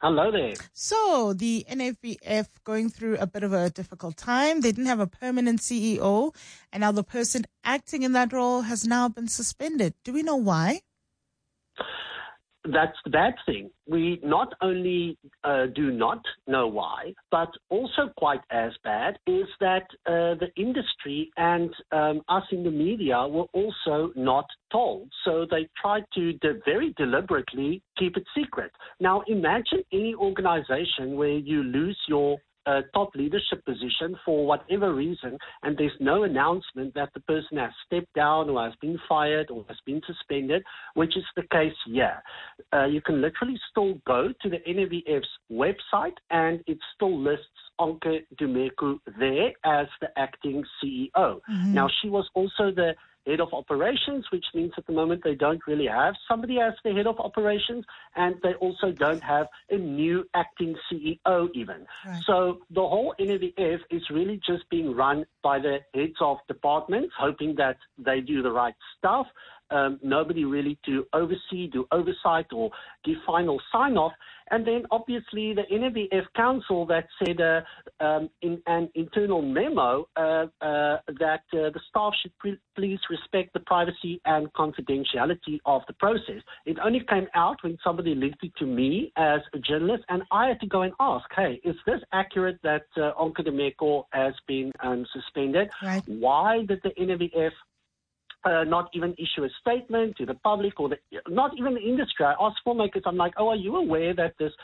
Hello there. So the NFVF going through a bit of a difficult time. They didn't have a permanent CEO, and now the person acting in that role has now been suspended. Do we know why? That's the bad thing. We not only do not know why, but also quite as bad is that the industry and us in the media were also not told. So they tried to very deliberately keep it secret. Now imagine any organization where you lose your top leadership position for whatever reason, and there's no announcement that the person has stepped down or has been fired or has been suspended, which is the case here. You can literally still go to the NFVF's website, and it still lists Anke Dumeko there as the acting CEO. Mm-hmm. Now, she was also the head of operations, which means at the moment they don't really have somebody as the head of operations, and they also don't have a new acting CEO even. Right. So the whole NFVF is really just being run by the heads of departments, hoping that they do the right stuff. Nobody really to oversee, do oversight, or give final sign-off. And then, obviously, the NFVF Council that said in an internal memo that the staff should please respect the privacy and confidentiality of the process. It only came out when somebody linked it to me as a journalist, and I had to go and ask, hey, is this accurate that Anke Dumeko has been suspended? Right. Why did the NFVF not even issue a statement to the public or not even the industry? I asked filmmakers, I'm like, are you aware that this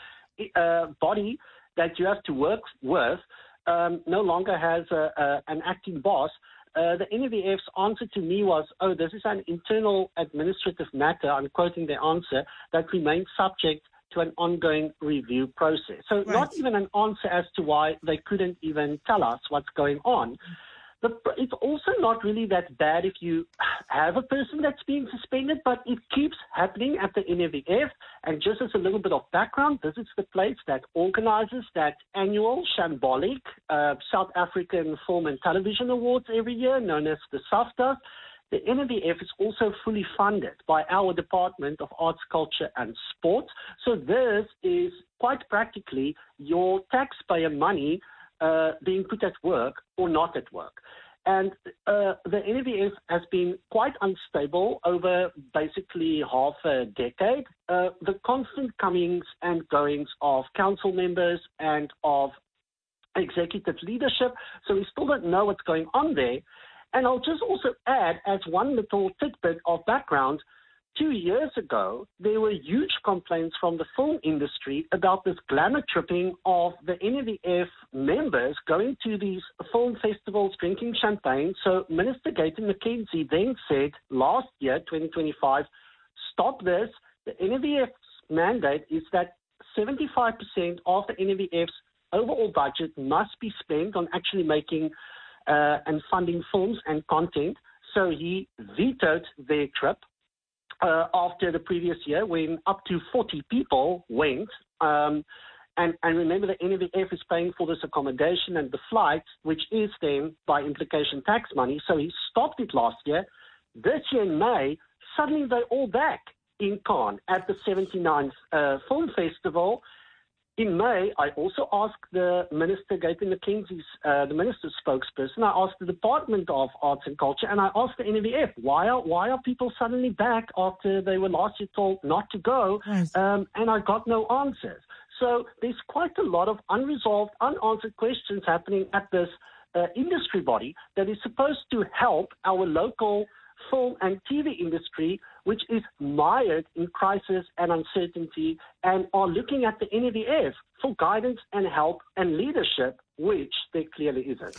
body that you have to work with no longer has an acting boss? The NFVF's answer to me was, this is an internal administrative matter, I'm quoting their answer, that remains subject to an ongoing review process. So Not even an answer as to why they couldn't even tell us what's going on. It's also not really that bad if you have a person that's being suspended, but it keeps happening at the NFVF. And just as a little bit of background, this is the place that organizes that annual shambolic South African Film and Television Awards every year, known as the SAFTA. The NFVF is also fully funded by our Department of Arts, Culture and Sport. So this is quite practically your taxpayer money being put at work or not at work. And the NFVF has been quite unstable over basically half a decade. The constant comings and goings of council members and of executive leadership, so we still don't know what's going on there. And I'll just also add, as one little tidbit of background, 2 years ago, there were huge complaints from the film industry about this glamour tripping of the NFVF members going to these film festivals, drinking champagne. So Minister Gayton McKenzie then said last year, 2025, stop this. The NFVF's mandate is that 75% of the NFVF's overall budget must be spent on actually making and funding films and content. So he vetoed their trip. After the previous year, when up to 40 people went, and remember the NFVF is paying for this accommodation and the flights, which is then by implication tax money. So he stopped it last year. This year in May, suddenly they're all back in Cannes at the 79th Film Festival. In May, I also asked the Minister, Gayton McKenzie's, the Minister's spokesperson, I asked the Department of Arts and Culture, and I asked the NFVF, why are people suddenly back after they were last year told not to go? Yes. And I got no answers. So there's quite a lot of unresolved, unanswered questions happening at this industry body that is supposed to help our local film and TV industry, which is mired in crisis and uncertainty, and are looking at the NFVF for guidance and help and leadership, which there clearly isn't.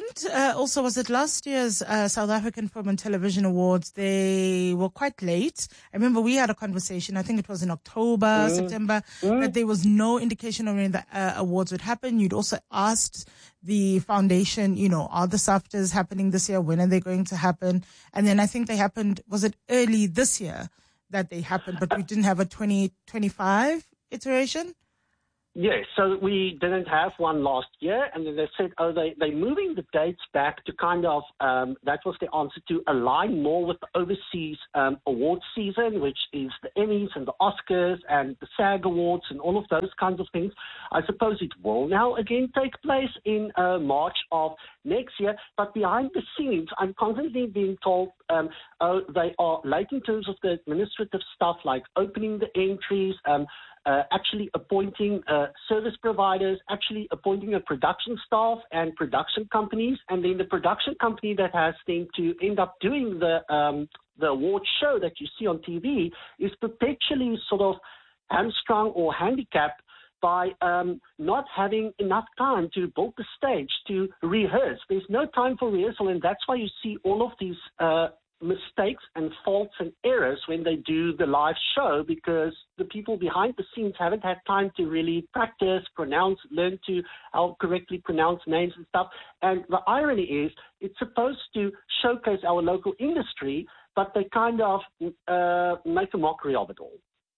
Was it last year's South African Film and Television Awards? They were quite late. I remember we had a conversation, I think it was in October, September, that there was no indication of when the awards would happen. You'd also asked the foundation, are the SAFTAs happening this year? When are they going to happen? And then I think they happened, was it early this year that they happened, but we didn't have a 2025 iteration? Yes, so we didn't have one last year, and then they said, they're moving the dates back to kind of, that was the answer, to align more with the overseas awards season, which is the Emmys and the Oscars and the SAG Awards and all of those kinds of things. I suppose it will now again take place in March of next year, but behind the scenes, I'm constantly being told, they are late in terms of the administrative stuff like opening the entries, actually appointing service providers, actually appointing a production staff and production companies, and then the production company that has then to end up doing the award show that you see on TV is perpetually sort of hamstrung or handicapped by not having enough time to build the stage, to rehearse. There's no time for rehearsal, and that's why you see all of these mistakes and faults and errors when they do the live show, because the people behind the scenes haven't had time to really practice, learn to how correctly pronounce names and stuff. And the irony is, it's supposed to showcase our local industry, but they kind of make a mockery of it all.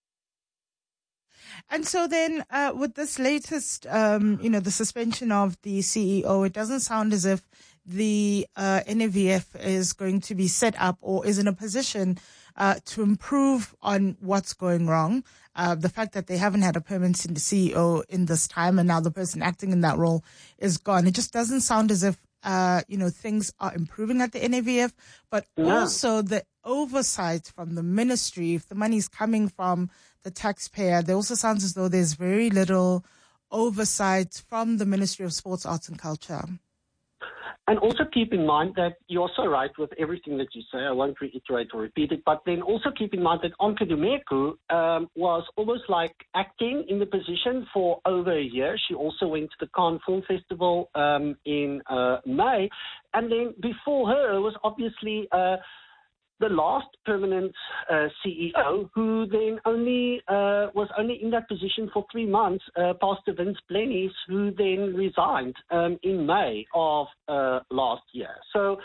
And so then with this latest, the suspension of the CEO, it doesn't sound as if the NAVF is going to be set up or is in a position to improve on what's going wrong. The fact that they haven't had a permanent CEO in this time, and now the person acting in that role is gone. It just doesn't sound as if things are improving at the NAVF, but also the oversight from the ministry, if the money's coming from the taxpayer, there also sounds as though there's very little oversight from the Ministry of Sports, Arts and Culture. And also keep in mind that you're so right with everything that you say. I won't reiterate or repeat it, but then also keep in mind that Anke Dumeku was almost like acting in the position for over a year. She also went to the Cannes Film Festival in May. And then before her was obviously the last permanent CEO, who then was only in that position for 3 months, Pastor Vince Blennies, who then resigned in May of last year. So,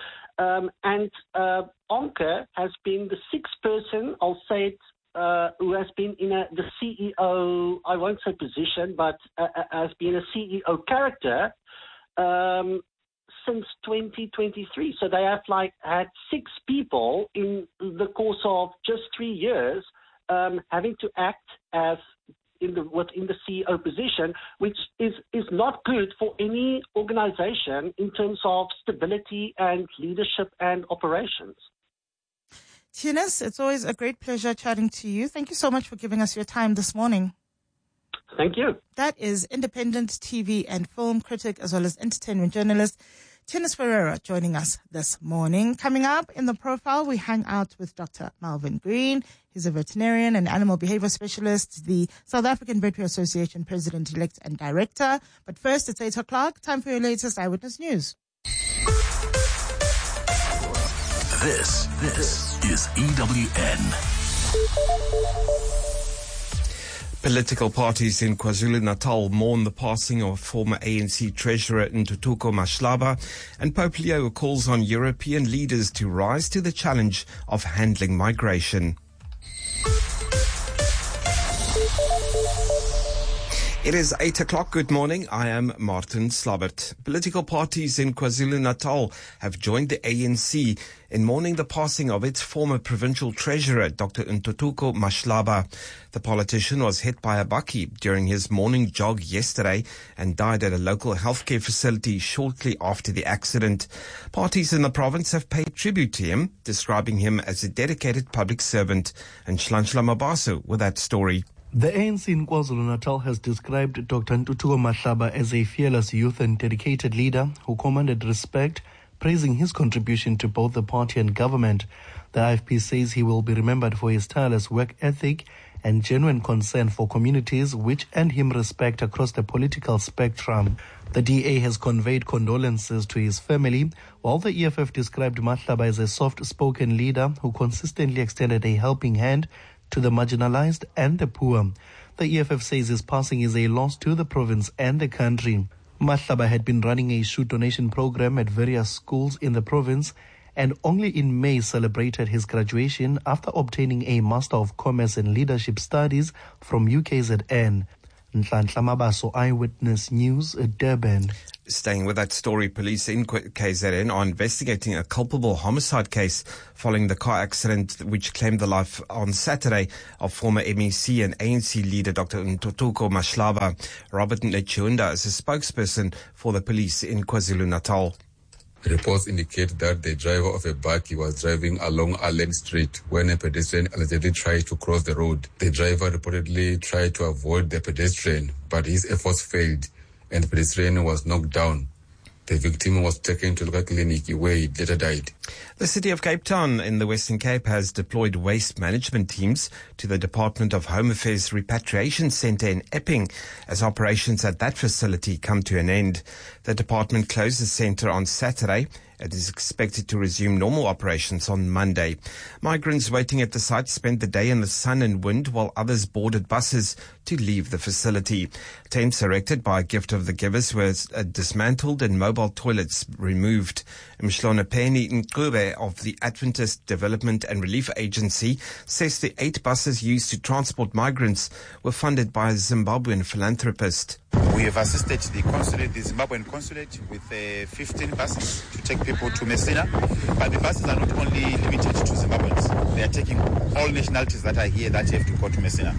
Anke has been the sixth person, I'll say it, who has been in the CEO, I won't say position, but has been a CEO character since 2023. So they have had 6 people in the course of just 3 years having to act as within the CEO position, which is not good for any organization in terms of stability and leadership and operations. Theunis, it's always a great pleasure chatting to you. Thank you so much for giving us your time this morning. Thank you. That is independent TV and film critic as well as entertainment journalist Theunis Ferreira joining us this morning. Coming up in the profile, we hang out with Dr. Melvin Green. He's a veterinarian and animal behavior specialist, the South African Veterinary Association president-elect and director. But first, it's 8 o'clock. Time for your latest Eyewitness News. This is EWN. Political parties in KwaZulu-Natal mourn the passing of former ANC treasurer Ntuthuko Mahlaba, and Pope Leo calls on European leaders to rise to the challenge of handling migration. It is 8 o'clock. Good morning. I am Martin Slabbert. Political parties in KwaZulu-Natal have joined the ANC in mourning the passing of its former provincial treasurer, Dr. Ntuthuko Mahlaba. The politician was hit by a bakkie during his morning jog yesterday and died at a local healthcare facility shortly after the accident. Parties in the province have paid tribute to him, describing him as a dedicated public servant. And Shlanshla Mabaso with that story. The ANC in KwaZulu-Natal has described Dr. Ntuthuko Mahlaba as a fearless youth and dedicated leader who commanded respect, praising his contribution to both the party and government. The IFP says he will be remembered for his tireless work ethic and genuine concern for communities which earned him respect across the political spectrum. The DA has conveyed condolences to his family, while the EFF described Mahlaba as a soft-spoken leader who consistently extended a helping hand to the marginalized and the poor. The EFF says his passing is a loss to the province and the country. Mahlaba had been running a shoe donation program at various schools in the province and only in May celebrated his graduation after obtaining a Master of Commerce and Leadership Studies from UKZN. Nhlanhla Mabaso, Eyewitness News, Durban. Staying with that story, police in KZN are investigating a culpable homicide case following the car accident which claimed the life on Saturday of former MEC and ANC leader Dr. Ntuthuko Mahlaba. Robert Nechunda is a spokesperson for the police in KwaZulu-Natal. Reports indicate that the driver of a bakkie was driving along Allen Street when a pedestrian allegedly tried to cross the road. The driver reportedly tried to avoid the pedestrian, but his efforts failed and the pedestrian was knocked down. The victim was taken to local clinic where he later died. The city of Cape Town in the Western Cape has deployed waste management teams to the Department of Home Affairs Repatriation Centre in Epping as operations at that facility come to an end. The department closed the centre on Saturday. It is expected to resume normal operations on Monday. Migrants waiting at the site spent the day in the sun and wind while others boarded buses to leave the facility. Tents erected by a gift of the givers were dismantled and mobile toilets removed. Mshlona Penny Nkube of the Adventist Development and Relief Agency says the 8 buses used to transport migrants were funded by a Zimbabwean philanthropist. We have assisted the Zimbabwean consulate with 15 buses to take people to Messina. But the buses are not only limited to Zimbabweans. They are taking all nationalities that are here that have to go to Messina.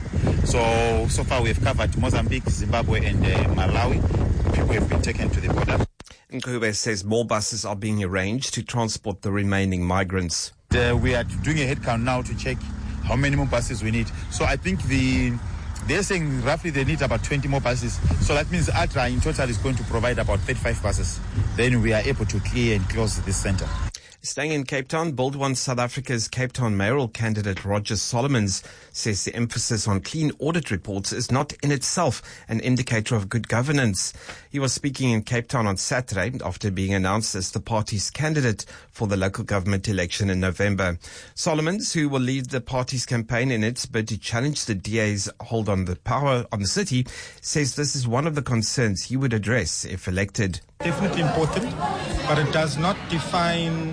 So far we have covered Mozambique, Zimbabwe and Malawi. People have been taken to the border. Nkube says more buses are being arranged to transport the remaining migrants. We are doing a head count now to check how many more buses we need. So I think they're saying roughly they need about 20 more buses. So that means ATRA in total is going to provide about 35 buses. Then we are able to clear and close this center. Staying in Cape Town, Build One South Africa's Cape Town mayoral candidate Roger Solomons says the emphasis on clean audit reports is not in itself an indicator of good governance. He was speaking in Cape Town on Saturday after being announced as the party's candidate for the local government election in November. Solomons, who will lead the party's campaign in its bid to challenge the DA's hold on the power on the city, says this is one of the concerns he would address if elected. Definitely important, but it does not define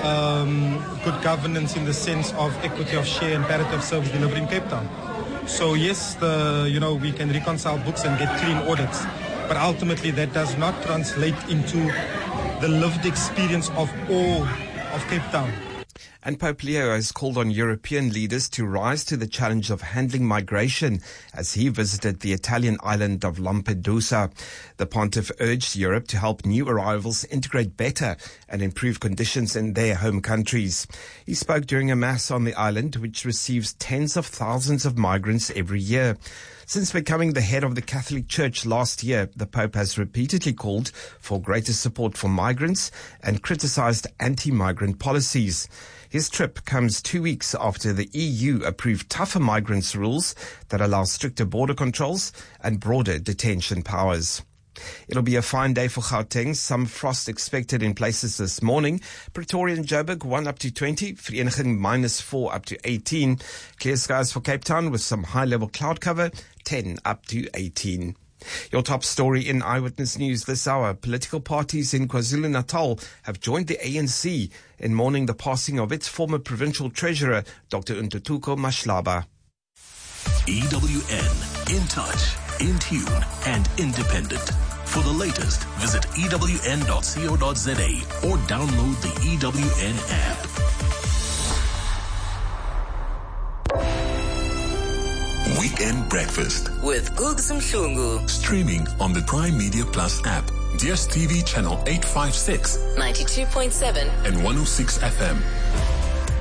good governance in the sense of equity of share and parity of service delivery in Cape Town. So yes, we can reconcile books and get clean audits, but ultimately that does not translate into the lived experience of all of Cape Town. And Pope Leo has called on European leaders to rise to the challenge of handling migration as he visited the Italian island of Lampedusa. The pontiff urged Europe to help new arrivals integrate better and improve conditions in their home countries. He spoke during a mass on the island, which receives tens of thousands of migrants every year. Since becoming the head of the Catholic Church last year, the Pope has repeatedly called for greater support for migrants and criticized anti-migrant policies. His trip comes 2 weeks after the EU approved tougher migrants rules that allow stricter border controls and broader detention powers. It'll be a fine day for Gauteng. Some frost expected in places this morning. Pretoria and Joburg 1 up to 20. Vereeniging -4 up to 18. Clear skies for Cape Town with some high-level cloud cover 10 up to 18. Your top story in Eyewitness News this hour. Political parties in KwaZulu-Natal have joined the ANC in mourning the passing of its former provincial treasurer, Dr. Ntuthuko Mahlaba. EWN, in touch, in tune, and independent. For the latest, visit ewn.co.za or download the EWN app. Weekend Breakfast with Gugs Mhlungu. Streaming on the Prime Media Plus app, DStv channel 856, 92.7 and 106 FM.